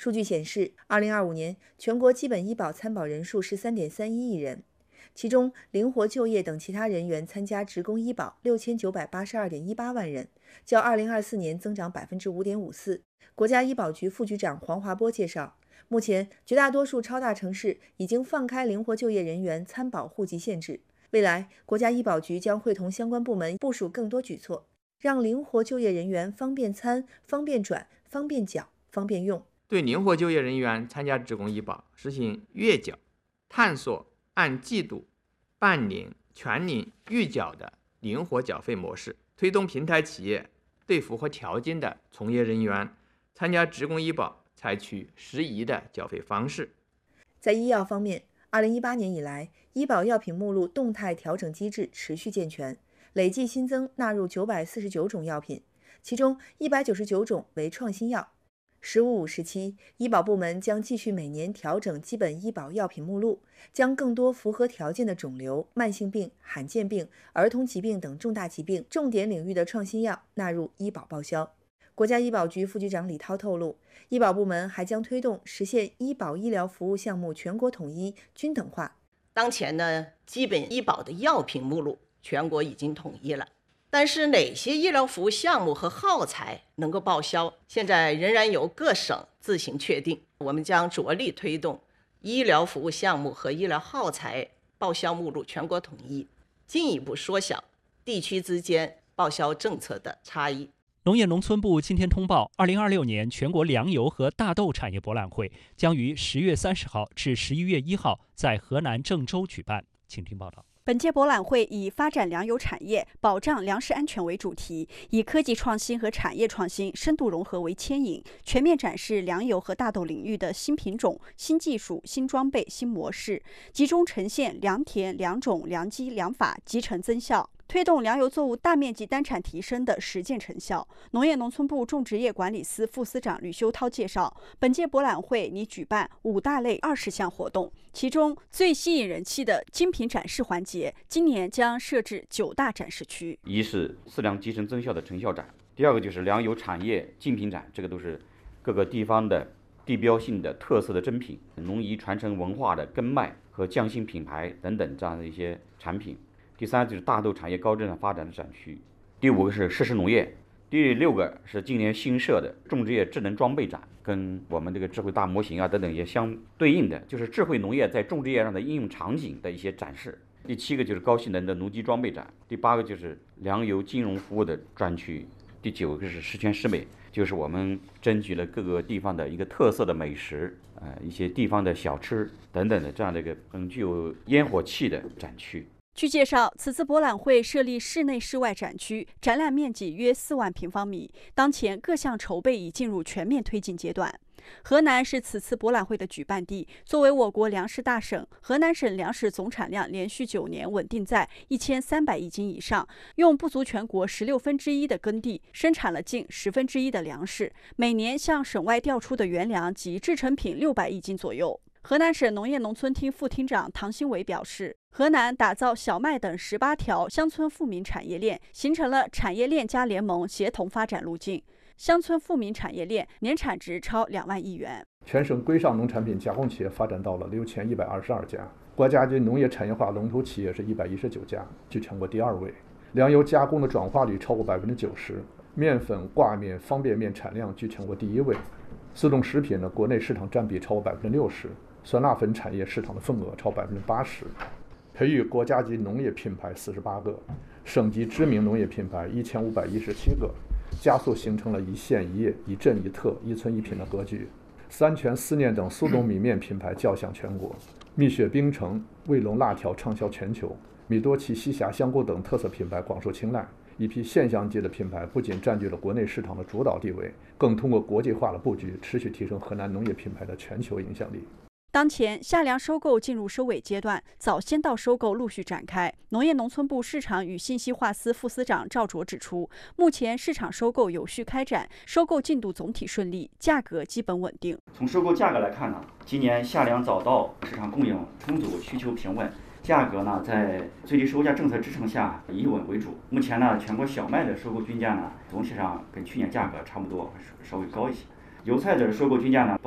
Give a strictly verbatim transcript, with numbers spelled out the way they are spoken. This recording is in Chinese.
数据显示，二零二五年全国基本医保参保人数是 三点三一亿人，其中灵活就业等其他人员参加职工医保六千九百八十二点一八万人，较二零二四年增长 百分之五点五四。国家医保局副局长黄华波介绍，目前绝大多数超大城市已经放开灵活就业人员参保户籍限制，未来国家医保局将会同相关部门部署更多举措，让灵活就业人员方便参、方便转、方便缴、方便用。 对灵活就业人员参加职工医保实行月缴、探索按季度、半年、全年预缴的灵活缴费模式，推动平台企业对符合条件的从业人员参加职工医保采取适宜的缴费方式。 在医药方面，二零一八年以来，医保药品目录动态调整机制持续健全，累计新增纳入九百四十九种药品，其中一百九十九种为创新药。十五五时期，医保部门将继续每年调整基本医保药品目录，将更多符合条件的肿瘤、慢性病、罕见病、儿童疾病等重大疾病重点领域的创新药纳入医保报销。国家医保局副局长李涛透露，医保部门还将推动实现医保医疗服务项目全国统一、均等化。 当前呢，基本医保的药品目录全国已经统一了，但是哪些医疗服务项目和耗材能够报销，现在仍然由各省自行确定。我们将着力推动医疗服务项目和医疗耗材报销目录全国统一，进一步缩小地区之间报销政策的差异。 农业农村部今天通报，二零二六年全国粮油和大豆产业博览会将于十月三十号至十一月一号在河南郑州举办。请听报道。 本届博览会以发展粮油产业、保障粮食安全为主题，以科技创新和产业创新深度融合为牵引，全面展示粮油和大豆领域的新品种、新技术、新装备、新模式，集中呈现良田、良种、良机、良法集成增效，推动粮油作物大面积单产提升的实践成效。农业农村部种植业管理司副司长吕修涛介绍，本届博览会拟举办五大类二十项活动，其中最吸引人气的精品展示环节，今年将设置九大展示区。 一是饲粮集成增效的成效展，第二个就是粮油产业精品展，这个都是各个地方的地标性的特色的珍品，农渔传承文化的根脉和匠心品牌等等这样的一些产品。第三就是大豆产业高质量发展的展区，第五个是实时农业，第六个是今年新设的种植业智能装备展，跟我们这个智慧大模型啊等等也相对应的，就是智慧农业在种植业上的应用场景的一些展示。第七个就是高性能的农机装备展，第八个就是粮油金融服务的专区，第九个是十全十美，就是我们争取了各个地方的一个特色的美食，呃，一些地方的小吃等等的这样的一个很具有烟火气的展区。 据介绍，此次博览会设立室内室外展区，展览面积约四万平方米。当前各项筹备已进入全面推进阶段。河南是此次博览会的举办地，作为我国粮食大省，河南省粮食总产量连续九年稳定在一千三百亿斤以上，用不足全国十六分之一的耕地生产了近十分之一的粮食，每年向省外调出的原粮及制成品六百亿斤左右。河南省农业农村厅副厅长唐新伟表示，河南打造小麦等十八条乡村富民产业链，形成了产业链加联盟协同发展路径。乡村富民产业链年产值超两万亿元。 全省规上农产品加工企业发展到了六千一百二十二家，国家级农业产业化龙头企业是一百一十九家，居全国第二位。粮油加工的转化率超过百分之九十，面粉、挂面、方便面产量居全国第一位。自动食品的国内市场占比超过百分之六十，酸辣粉产业市场的份额超百分之八十。培育国家级农业品牌四十八个，省级知名农业品牌一千五百一十七个，加速形成了一县一业、一镇一特、一村一品的格局。三全思念等速冻米面品牌叫响全国，蜜雪冰城、卫龙辣条畅销全球，米多奇西峡香菇等特色品牌广受青睐。一批现象级的品牌不仅占据了国内市场的主导地位，更通过国际化的布局，持续提升河南农业品牌的全球影响力。 当前夏粮收购进入收尾阶段，早先到收购陆续展开。农业农村部市场与信息化司副司长赵卓指出，目前市场收购有序开展，收购进度总体顺利，价格基本稳定。 从收购价格来看呢，今年夏粮早稻市场供应充足，需求平稳，价格呢在最低收购价政策支撑下以稳为主。目前呢，全国小麦的收购均价呢，总体上跟去年价格差不多，稍微高一些。油菜的收购均价呢